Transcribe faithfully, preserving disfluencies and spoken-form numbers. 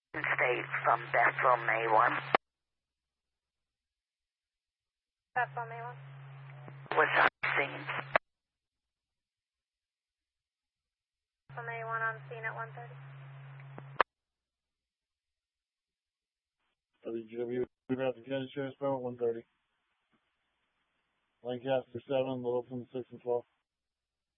State from Bethel, May one. Bethel, May one. Was on scene. Bethel, May one on scene at one thirty. W G W, Rapid County Sheriff's Department, one thirty. Lancaster seven, Littleton six and twelve.